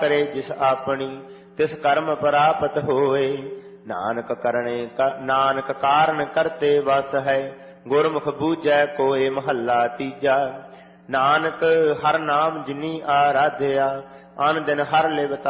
करे जिस आपनी तिस कर्म प्राप्त होए। नानक कारण करते वस है गुरमुख बूझै कोय महला तीजा। नानक हर नाम जिनी आराध्या अन दिन हर लिवता